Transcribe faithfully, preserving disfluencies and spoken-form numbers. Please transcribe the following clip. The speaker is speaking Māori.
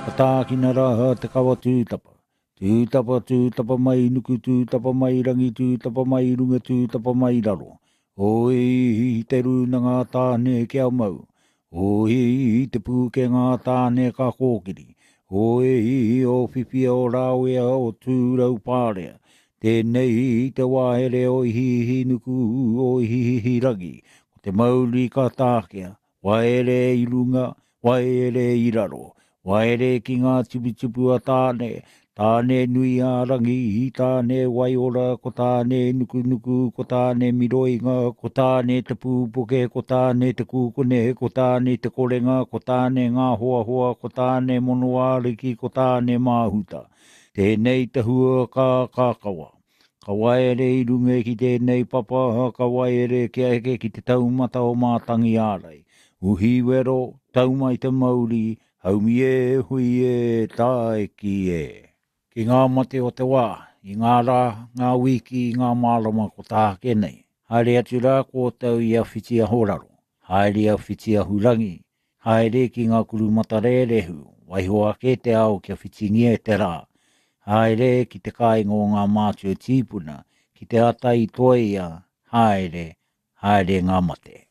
Patākina raha te kawa tūtapa. Tūtapa, tūtapa mai nuku, tūtapa mai rangi, tūtapa mai runga, tūtapa mai raro. Oi i te runa ngā tāne kia mau. Oi i te pūke ngā tāne ka kōkiri. Oi i o whiwhia o rāwea o tūrau pārea. Tēnei i te wāhere o hihi nuku o hihi rangi. Ko te mauri ka tākea. Waere i runga, waere i raro. Waere ki ngā tiputupu a tāne, tāne nui a rangi, i tāne waiora, ko tāne nuku nuku, ko tāne miroinga, ko tāne te pūpoke, ko tāne te kūkone, ko tāne te korenga, ko tāne ngā hoa hoa, ko tāne monoāriki, ko tāne māhuta. Tēnei te hua ka kākawa. Ka waere i runga ki tēnei papa, ka waere kia heke ki te taumata o mātangi ārai. Uhi wero, tauma i te mauri, haumi e, hui e, tae ki e. Ki ngā mate o te wā, i ngā rā, ngā wiki, ngā mārama ko tāke nei. Haere atu rā ko tau i a whiti a horaro. Haere a whiti a hurangi. Haere ki ngā kuru matarerehu. Waihoa ke te ao kia whiti ngia te rā. Haere ki te kāingo ngā mātua tīpuna. Ki te atai toia. Haere, haere ngā mate.